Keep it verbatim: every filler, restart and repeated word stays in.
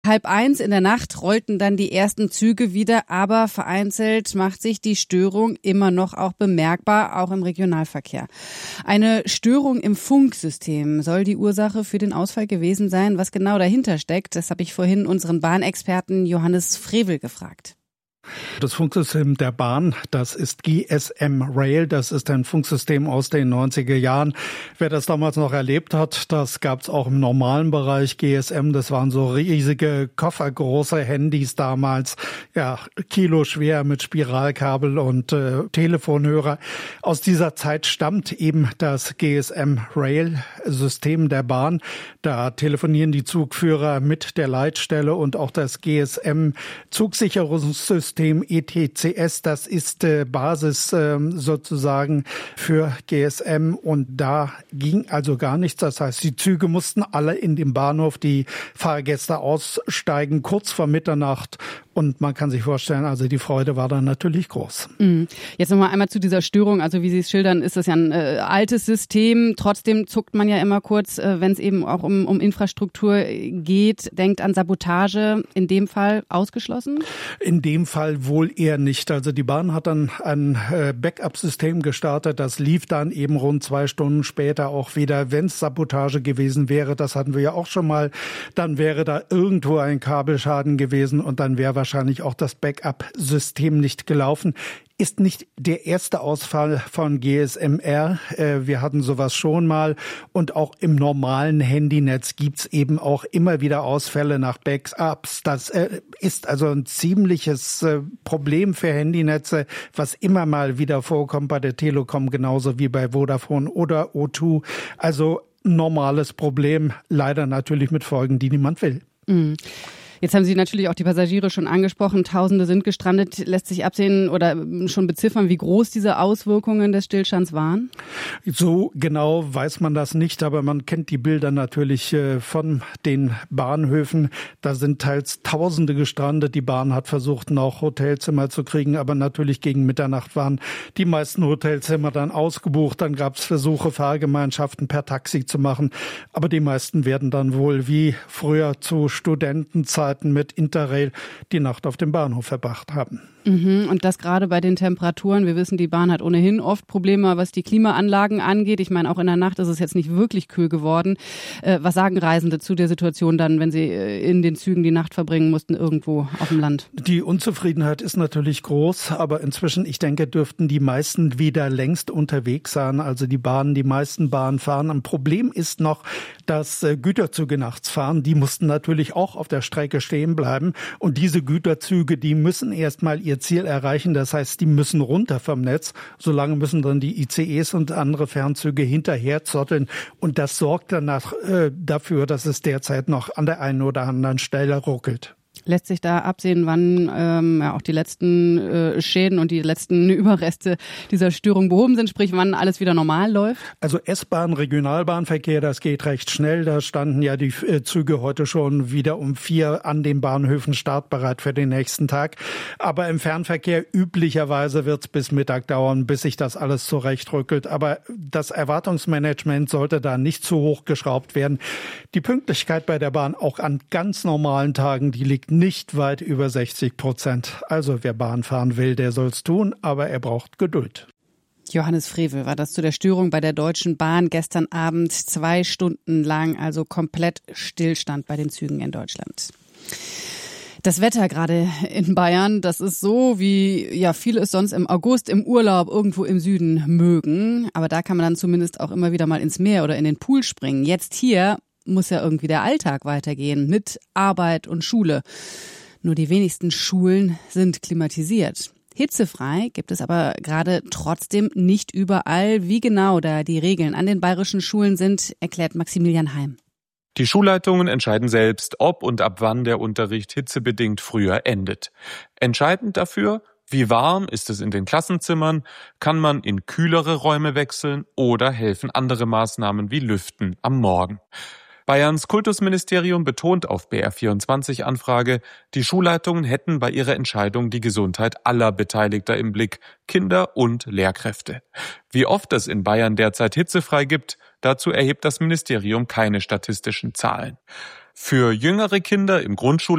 Halb eins in der Nacht rollten dann die ersten Züge wieder, aber vereinzelt macht sich die Störung immer noch auch bemerkbar, auch im Regionalverkehr. Eine Störung im Funksystem soll die Ursache für den Ausfall gewesen sein. Was genau dahinter steckt, das habe ich vorhin unseren Bahnexperten Johannes Frevel gefragt. Das Funksystem der Bahn, das ist G S M Rail, das ist ein Funksystem aus den neunziger Jahren. Wer das damals noch erlebt hat, das gab es auch im normalen Bereich. G S M, das waren so riesige, koffergroße Handys damals, ja, kiloschwer mit Spiralkabel und äh, Telefonhörer. Aus dieser Zeit stammt eben das G S M Rail System der Bahn. Da telefonieren die Zugführer mit der Leitstelle und auch das G S M Zugsicherungssystem E T C S, das ist äh, Basis äh, sozusagen für G S M und da ging also gar nichts. Das heißt, die Züge mussten alle in dem Bahnhof, die Fahrgäste aussteigen kurz vor Mitternacht und man kann sich vorstellen, also die Freude war dann natürlich groß. Mhm. Jetzt nochmal einmal zu dieser Störung, also wie Sie es schildern, ist das ja ein äh, altes System. Trotzdem zuckt man ja immer kurz, äh, wenn es eben auch um, um Infrastruktur geht, denkt an Sabotage, in dem Fall ausgeschlossen? In dem Fall wohl eher nicht. Also die Bahn hat dann ein äh, Backup-System gestartet, das lief dann eben rund zwei Stunden später auch wieder. Wenn es Sabotage gewesen wäre, das hatten wir ja auch schon mal, dann wäre da irgendwo ein Kabelschaden gewesen und dann wäre wahrscheinlich auch das Backup-System nicht gelaufen. Ist nicht der erste Ausfall von G S M R. Wir hatten sowas schon mal. Und auch im normalen Handynetz gibt's eben auch immer wieder Ausfälle nach Backups. Das ist also ein ziemliches Problem für Handynetze, was immer mal wieder vorkommt bei der Telekom, genauso wie bei Vodafone oder O zwei. Also normales Problem, leider natürlich mit Folgen, die niemand will. Mhm. Jetzt haben Sie natürlich auch die Passagiere schon angesprochen. Tausende sind gestrandet. Lässt sich absehen oder schon beziffern, wie groß diese Auswirkungen des Stillstands waren? So genau weiß man das nicht, aber man kennt die Bilder natürlich von den Bahnhöfen. Da sind teils Tausende gestrandet. Die Bahn hat versucht, noch Hotelzimmer zu kriegen, aber natürlich gegen Mitternacht waren die meisten Hotelzimmer dann ausgebucht. Dann gab es Versuche, Fahrgemeinschaften per Taxi zu machen. Aber die meisten werden dann wohl wie früher zu Studentenzeiten mit Interrail die Nacht auf dem Bahnhof verbracht haben. Mhm. Und das gerade bei den Temperaturen. Wir wissen, die Bahn hat ohnehin oft Probleme, was die Klimaanlagen angeht. Ich meine, auch in der Nacht ist es jetzt nicht wirklich kühl geworden. Äh, was sagen Reisende zu der Situation dann, wenn sie in den Zügen die Nacht verbringen mussten, irgendwo auf dem Land? Die Unzufriedenheit ist natürlich groß, aber inzwischen, ich denke, dürften die meisten wieder längst unterwegs sein. Also die Bahnen, die meisten Bahnen fahren. Ein Problem ist noch, dass äh, Güterzüge nachts fahren. Die mussten natürlich auch auf der Strecke stehen bleiben. Und diese Güterzüge, die müssen erstmal ihr Ziel erreichen. Das heißt, die müssen runter vom Netz. Solange müssen dann die I C Es und andere Fernzüge hinterher zotteln. Und das sorgt danach äh, dafür, dass es derzeit noch an der einen oder anderen Stelle ruckelt. Lässt sich da absehen, wann ähm, ja, auch die letzten äh, Schäden und die letzten Überreste dieser Störung behoben sind, sprich wann alles wieder normal läuft? Also S-Bahn, Regionalbahnverkehr, das geht recht schnell. Da standen ja die äh, Züge heute schon wieder um vier an den Bahnhöfen startbereit für den nächsten Tag. Aber im Fernverkehr üblicherweise wird es bis Mittag dauern, bis sich das alles zurechtrückelt. Aber das Erwartungsmanagement sollte da nicht zu hoch geschraubt werden. Die Pünktlichkeit bei der Bahn auch an ganz normalen Tagen, die liegt nicht weit über sechzig Prozent. Also wer Bahn fahren will, der soll's tun, aber er braucht Geduld. Johannes Frevel war das zu der Störung bei der Deutschen Bahn gestern Abend. Zwei Stunden lang, also komplett Stillstand bei den Zügen in Deutschland. Das Wetter gerade in Bayern, das ist so, wie ja viele es sonst im August im Urlaub irgendwo im Süden mögen. Aber da kann man dann zumindest auch immer wieder mal ins Meer oder in den Pool springen. Jetzt hier muss ja irgendwie der Alltag weitergehen mit Arbeit und Schule. Nur die wenigsten Schulen sind klimatisiert. Hitzefrei gibt es aber gerade trotzdem nicht überall. Wie genau da die Regeln an den bayerischen Schulen sind, erklärt Maximilian Heim. Die Schulleitungen entscheiden selbst, ob und ab wann der Unterricht hitzebedingt früher endet. Entscheidend dafür: Wie warm ist es in den Klassenzimmern? Kann man in kühlere Räume wechseln oder helfen andere Maßnahmen wie Lüften am Morgen? Bayerns Kultusministerium betont auf B R vierundzwanzig Anfrage, die Schulleitungen hätten bei ihrer Entscheidung die Gesundheit aller Beteiligter im Blick, Kinder und Lehrkräfte. Wie oft es in Bayern derzeit hitzefrei gibt, dazu erhebt das Ministerium keine statistischen Zahlen. Für jüngere Kinder im Grundschulalter